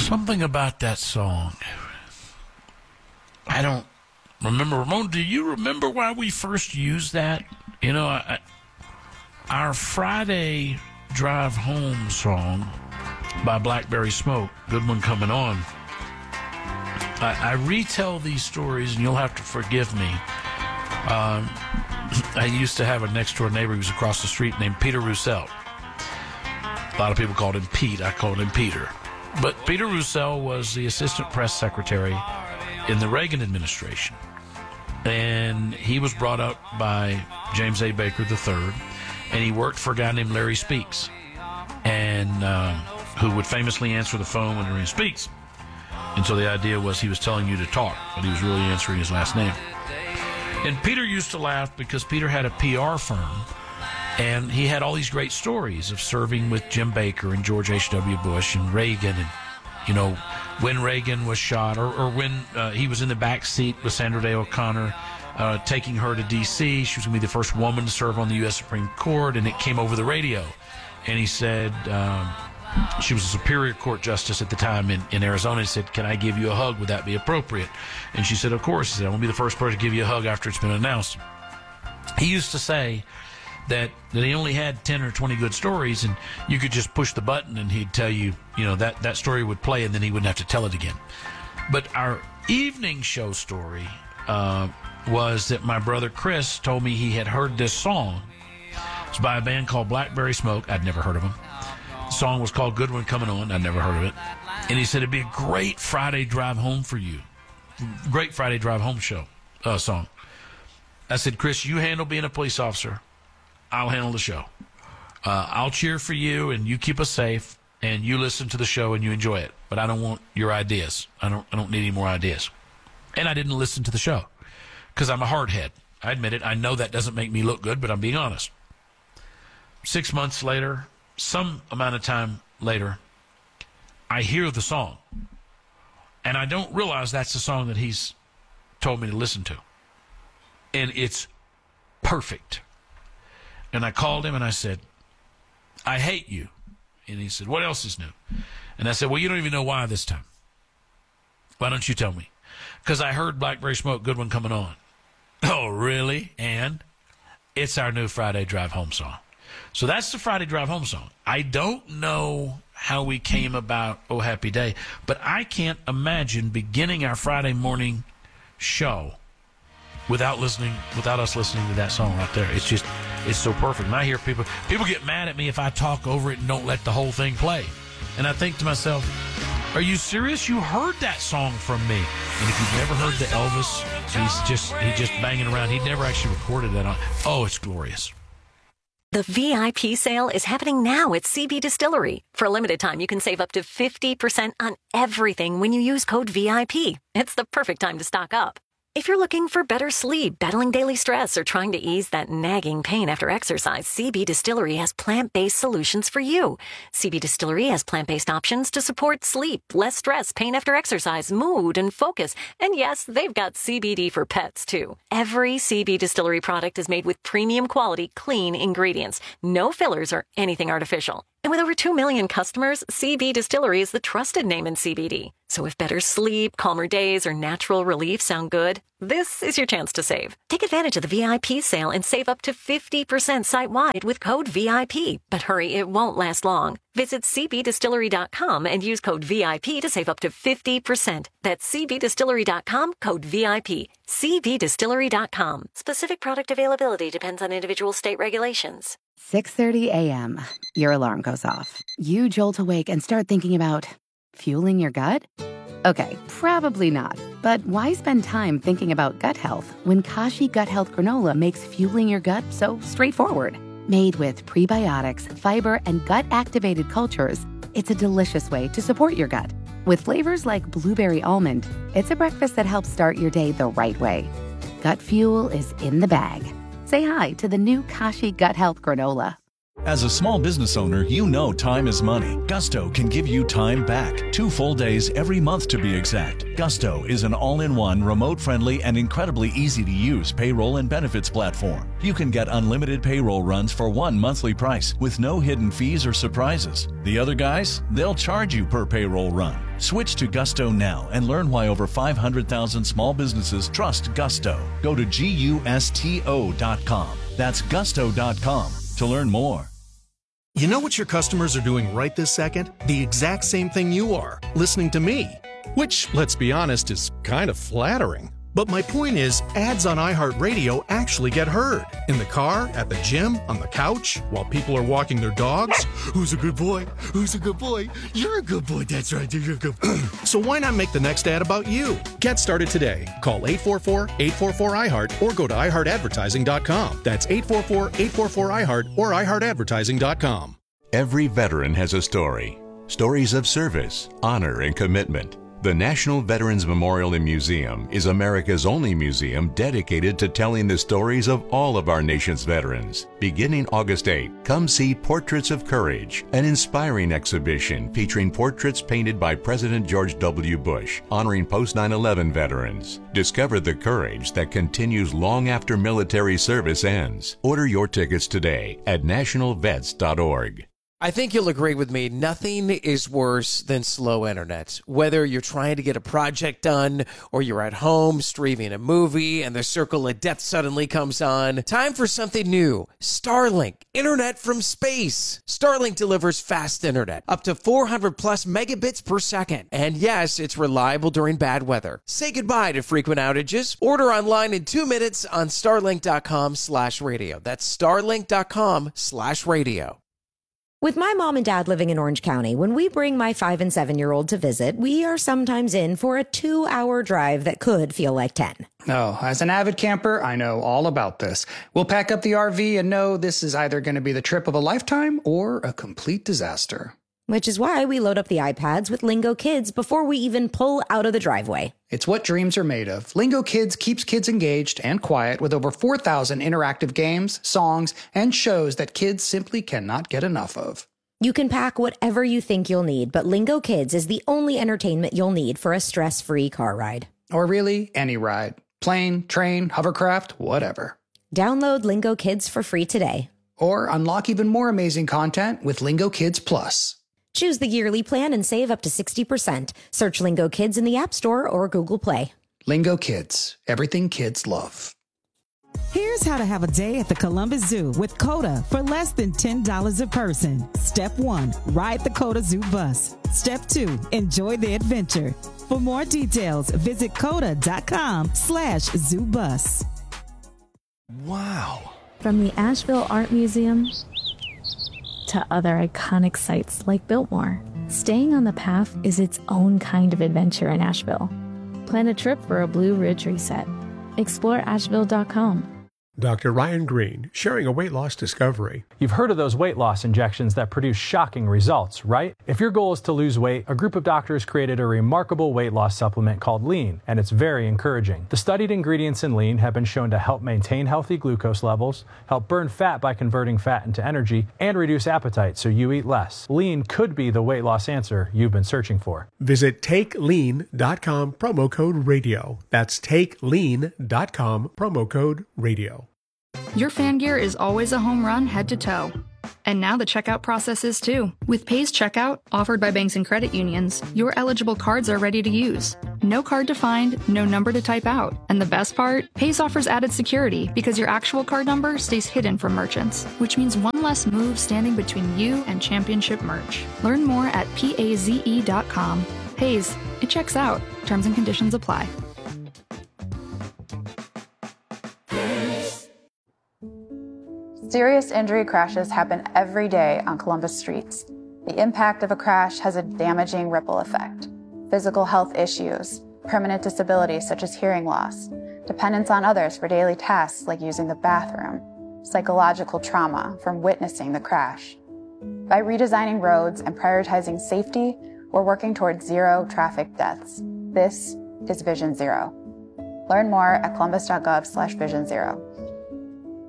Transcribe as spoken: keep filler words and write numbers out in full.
Something about that song. I don't remember. Ramon, do you remember why we first used that? You know, I, our Friday Drive Home song by Blackberry Smoke, Good One Coming On. I, I retell these stories, and you'll have to forgive me. Um, I used to have a next-door neighbor who was across the street named Peter Roussel. A lot of people called him Pete. I called him Peter. But Peter Roussel was the assistant press secretary in the Reagan administration. And he was brought up by James A. Baker the third, and he worked for a guy named Larry Speaks, and uh, who would famously answer the phone when Larry speaks. And so the idea was he was telling you to talk, but he was really answering his last name. And Peter used to laugh because Peter had a P R firm, and he had all these great stories of serving with Jim Baker and George H W. Bush and Reagan, and, you know, when Reagan was shot, or, or when uh, he was in the back seat with Sandra Day O'Connor, uh, taking her to D C She was going to be the first woman to serve on the U S Supreme Court, and it came over the radio. And he said, um, she was a Superior Court justice at the time in, in Arizona. He said, "Can I give you a hug? Would that be appropriate?" And she said, "Of course." He said, "I won't be the first person to give you a hug after it's been announced." He used to say that, that he only had ten or twenty good stories, and you could just push the button and he'd tell you, you know, that, that story would play, and then he wouldn't have to tell it again. But our evening show story uh, was that my brother Chris told me he had heard this song. It's by a band called Blackberry Smoke. I'd never heard of them. The song was called Good One Coming On. I'd never heard of it. And he said it'd be a great Friday drive home for you. Great Friday drive home show uh, song. I said, "Chris, you handle being a police officer. I'll handle the show. Uh, I'll cheer for you, and you keep us safe, and you listen to the show and you enjoy it. But I don't want your ideas. I don't. I don't need any more ideas." And I didn't listen to the show because I'm a hardhead. I admit it. I know that doesn't make me look good, but I'm being honest. Six months later, some amount of time later, I hear the song, and I don't realize that's the song that he's told me to listen to. And it's perfect. And I called him and I said, "I hate you." And he said, "What else is new?" And I said, "Well, you don't even know why this time. Why don't you tell me?" "Because I heard Blackberry Smoke, Good One Coming On." "Oh, really?" "And it's our new Friday Drive Home song." So that's the Friday Drive Home song. I don't know how we came about Oh Happy Day, but I can't imagine beginning our Friday morning show without listening, without us listening to that song right there. It's just, it's so perfect. And I hear people, people get mad at me if I talk over it and don't let the whole thing play. And I think to myself, are you serious? You heard that song from me. And if you've never heard the Elvis, he's just, he's just banging around. He never actually recorded that on. Oh, it's glorious. The V I P sale is happening now at C B Distillery. For a limited time, you can save up to fifty percent on everything when you use code V I P. It's the perfect time to stock up. If you're looking for better sleep, battling daily stress, or trying to ease that nagging pain after exercise, C B Distillery has plant-based solutions for you. C B Distillery has plant-based options to support sleep, less stress, pain after exercise, mood, and focus. And yes, they've got C B D for pets, too. Every C B Distillery product is made with premium quality, clean ingredients. No fillers or anything artificial. And with over two million customers, C B Distillery is the trusted name in C B D. So if better sleep, calmer days, or natural relief sound good, this is your chance to save. Take advantage of the V I P sale and save up to fifty percent site-wide with code V I P. But hurry, it won't last long. Visit C B distillery dot com and use code V I P to save up to fifty percent. That's C B distillery dot com, code V I P. C B distillery dot com. Specific product availability depends on individual state regulations. six thirty a.m. Your alarm goes off. You jolt awake and start thinking about fueling your gut? Okay, probably not. But why spend time thinking about gut health when Kashi Gut Health Granola makes fueling your gut so straightforward? Made with prebiotics, fiber, and gut-activated cultures, it's a delicious way to support your gut. With flavors like blueberry almond, it's a breakfast that helps start your day the right way. Gut fuel is in the bag. Say hi to the new Kashi Gut Health Granola. As a small business owner, you know time is money. Gusto can give you time back. Two full days every month to be exact. Gusto is an all-in-one, remote-friendly, and incredibly easy-to-use payroll and benefits platform. You can get unlimited payroll runs for one monthly price with no hidden fees or surprises. The other guys, they'll charge you per payroll run. Switch to Gusto now and learn why over five hundred thousand small businesses trust Gusto. Go to gusto dot com. That's gusto dot com to learn more. You know what your customers are doing right this second? The exact same thing you are, listening to me. Which, let's be honest, is kind of flattering. But my point is, ads on iHeartRadio actually get heard. In the car, at the gym, on the couch, while people are walking their dogs. Who's a good boy? Who's a good boy? You're a good boy. That's right. You're a good boy. So why not make the next ad about you? Get started today. Call eight four four, eight four four, I heart or go to i heart advertising dot com. That's eight four four, eight four four, I heart or i heart advertising dot com. Every veteran has a story. Stories of service, honor, and commitment. The National Veterans Memorial and Museum is America's only museum dedicated to telling the stories of all of our nation's veterans. Beginning August eighth, come see Portraits of Courage, an inspiring exhibition featuring portraits painted by President George W. Bush, honoring post nine eleven veterans. Discover the courage that continues long after military service ends. Order your tickets today at national vets dot org. I think you'll agree with me, nothing is worse than slow internet. Whether you're trying to get a project done or you're at home streaming a movie and the circle of death suddenly comes on, time for something new. Starlink, internet from space. Starlink delivers fast internet, up to four hundred plus megabits per second. And yes, it's reliable during bad weather. Say goodbye to frequent outages. Order online in two minutes on starlink dot com slash radio. That's starlink dot com slash radio. With my mom and dad living in Orange County, when we bring my five and seven-year-old to visit, we are sometimes in for a two-hour drive that could feel like ten. Oh, as an avid camper, I know all about this. We'll pack up the R V and know this is either going to be the trip of a lifetime or a complete disaster. Which is why we load up the iPads with Lingo Kids before we even pull out of the driveway. It's what dreams are made of. Lingo Kids keeps kids engaged and quiet with over four thousand interactive games, songs, and shows that kids simply cannot get enough of. You can pack whatever you think you'll need, but Lingo Kids is the only entertainment you'll need for a stress-free car ride. Or really, any ride. Plane, train, hovercraft, whatever. Download Lingo Kids for free today. Or unlock even more amazing content with Lingo Kids Plus. Choose the yearly plan and save up to sixty percent. Search Lingo Kids in the App Store or Google Play. Lingo Kids. Everything kids love. Here's how to have a day at the Columbus Zoo with COTA for less than ten dollars a person. Step one, ride the COTA Zoo bus. Step two, enjoy the adventure. For more details, visit coda dot com slash zoo bus. Wow. From the Asheville Art Museum to other iconic sites like Biltmore, staying on the path is its own kind of adventure in Asheville. Plan a trip for a Blue Ridge reset. Explore asheville dot com. Doctor Ryan Green, sharing a weight loss discovery. You've heard of those weight loss injections that produce shocking results, right? If your goal is to lose weight, a group of doctors created a remarkable weight loss supplement called Lean, and it's very encouraging. The studied ingredients in Lean have been shown to help maintain healthy glucose levels, help burn fat by converting fat into energy, and reduce appetite so you eat less. Lean could be the weight loss answer you've been searching for. Visit take lean dot com, promo code radio. That's take lean dot com, promo code radio. Your fan gear is always a home run head to toe. And now the checkout process is too. With Pays Checkout, offered by banks and credit unions, your eligible cards are ready to use. No card to find, no number to type out. And the best part? Pays offers added security because your actual card number stays hidden from merchants, which means one less move standing between you and championship merch. Learn more at paze dot com. Pays, it checks out. Terms and conditions apply. Serious injury crashes happen every day on Columbus streets. The impact of a crash has a damaging ripple effect. Physical health issues, permanent disabilities such as hearing loss, dependence on others for daily tasks like using the bathroom, psychological trauma from witnessing the crash. By redesigning roads and prioritizing safety, we're working towards zero traffic deaths. This is Vision Zero. Learn more at columbus dot gov slash vision zero.